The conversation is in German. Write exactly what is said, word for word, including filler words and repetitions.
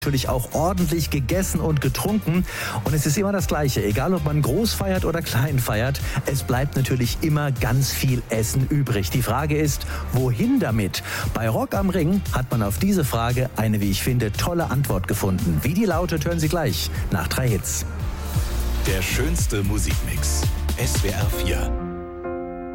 Natürlich auch ordentlich gegessen und getrunken. Und es ist immer das Gleiche, egal ob man groß feiert oder klein feiert, es bleibt natürlich immer ganz viel Essen übrig. Die Frage ist, wohin damit? Bei Rock am Ring hat man auf diese Frage eine, wie ich finde, tolle Antwort gefunden. Wie die lautet, hören Sie gleich nach drei Hits. Der schönste Musikmix. S W R vier.